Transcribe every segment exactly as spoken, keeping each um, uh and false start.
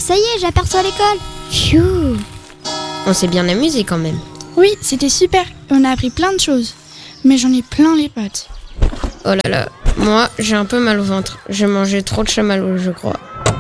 ça y est, j'aperçois l'école. Pfiou. On s'est bien amusé quand même. Oui, c'était super. On a appris plein de choses. Mais j'en ai plein les pattes. Oh là là, moi j'ai un peu mal au ventre. J'ai mangé trop de chamallows, je crois.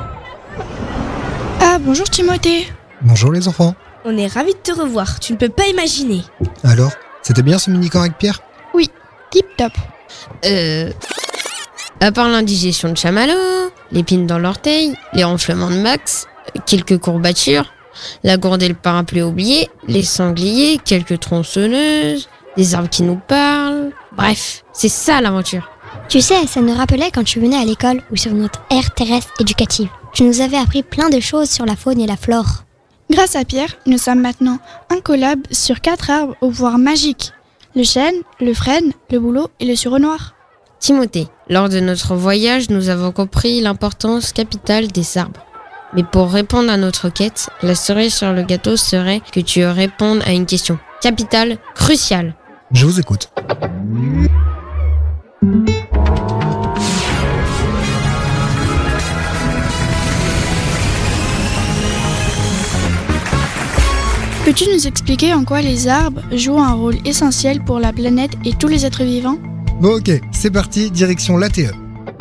Ah, bonjour Timothée. Bonjour les enfants. On est ravis de te revoir, tu ne peux pas imaginer. Alors, c'était bien ce mini-camp avec Pierre ? Oui, tip top. Euh... À part l'indigestion de chamallows, l'épine dans l'orteil, les ronflements de Max, quelques courbatures, la gourde et le parapluie oubliés, les sangliers, quelques tronçonneuses, des arbres qui nous parlent... Bref, c'est ça l'aventure. Tu sais, ça nous rappelait quand tu venais à l'école ou sur notre aire terrestre éducative. Tu nous avais appris plein de choses sur la faune et la flore. Grâce à Pierre, nous sommes maintenant incollables sur quatre arbres au pouvoir magique. Le chêne, le frêne, le bouleau et le sureau noir. Timothée, lors de notre voyage, nous avons compris l'importance capitale des arbres. Mais pour répondre à notre quête, la cerise sur le gâteau serait que tu répondes à une question capitale, cruciale. Je vous écoute. Peux-tu nous expliquer en quoi les arbres jouent un rôle essentiel pour la planète et tous les êtres vivants ? Bon ok, c'est parti, direction l'A T E.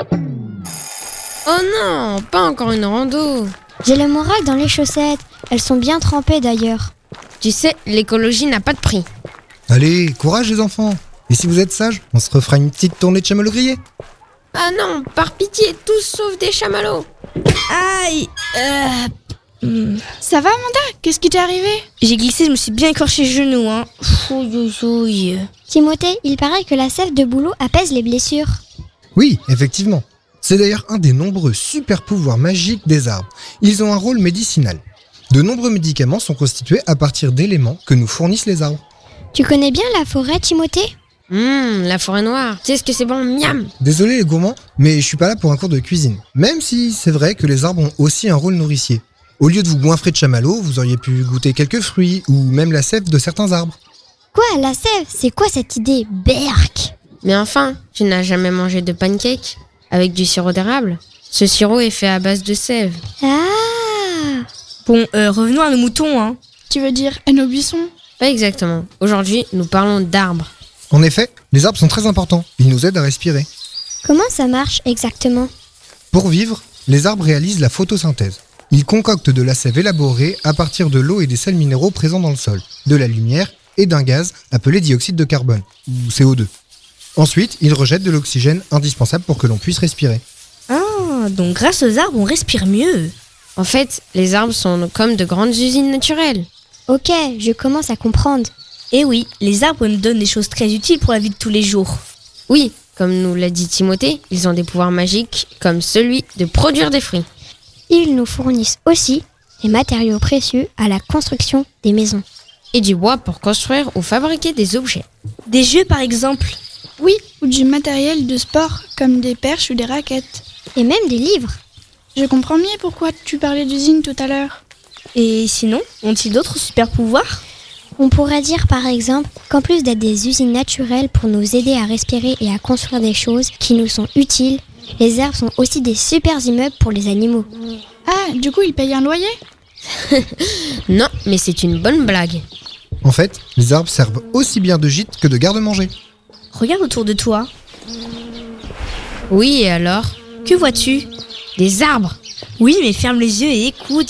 Oh non, pas encore une rando. J'ai le moral dans les chaussettes. Elles sont bien trempées d'ailleurs. Tu sais, l'écologie n'a pas de prix. Allez, courage les enfants. Et si vous êtes sages, on se refera une petite tournée de chamallows grillés. Ah non, par pitié, tous sauf des chamallows. Aïe euh... hmm. Ça va Amanda ? Qu'est-ce qui t'est arrivé ? J'ai glissé, je me suis bien écorché le genou. Hein. Ouille, ouille. Timothée, il paraît que la sève de bouleau apaise les blessures. Oui, effectivement. C'est d'ailleurs un des nombreux super pouvoirs magiques des arbres. Ils ont un rôle médicinal. De nombreux médicaments sont constitués à partir d'éléments que nous fournissent les arbres. Tu connais bien la forêt, Timothée ? Hum, la forêt noire. Tu sais ce que c'est bon, miam. Désolé les gourmands, mais je suis pas là pour un cours de cuisine. Même si c'est vrai que les arbres ont aussi un rôle nourricier. Au lieu de vous goinfrer de chamallows, vous auriez pu goûter quelques fruits ou même la sève de certains arbres. Quoi, la sève ? C'est quoi cette idée ? Berk ! Mais enfin, tu n'as jamais mangé de pancake avec du sirop d'érable ? Ce sirop est fait à base de sève. Ah ! Bon, euh, revenons à nos moutons. Hein. Tu veux dire à nos buissons ? Pas exactement. Aujourd'hui, nous parlons d'arbres. En effet, les arbres sont très importants. Ils nous aident à respirer. Comment ça marche exactement ? Pour vivre, les arbres réalisent la photosynthèse. Ils concoctent de la sève élaborée à partir de l'eau et des sels minéraux présents dans le sol, de la lumière et d'un gaz appelé dioxyde de carbone, ou C O deux. Ensuite, ils rejettent de l'oxygène indispensable pour que l'on puisse respirer. Ah, donc grâce aux arbres, on respire mieux. En fait, les arbres sont comme de grandes usines naturelles. Ok, je commence à comprendre. Et oui, les arbres nous donnent des choses très utiles pour la vie de tous les jours. Oui, comme nous l'a dit Timothée, ils ont des pouvoirs magiques comme celui de produire des fruits. Ils nous fournissent aussi des matériaux précieux à la construction des maisons. Et du bois pour construire ou fabriquer des objets. Des jeux par exemple. Oui, ou du matériel de sport comme des perches ou des raquettes. Et même des livres. Je comprends mieux pourquoi tu parlais d'usine tout à l'heure. Et sinon, ont-ils d'autres super pouvoirs ? On pourrait dire par exemple qu'en plus d'être des usines naturelles pour nous aider à respirer et à construire des choses qui nous sont utiles, les arbres sont aussi des super immeubles pour les animaux. Ah, du coup ils payent un loyer ? Non, mais c'est une bonne blague. En fait, les arbres servent aussi bien de gîte que de garde-manger. Regarde autour de toi. Oui, et alors ? Que vois-tu ? Des arbres. Oui, mais ferme les yeux et écoute.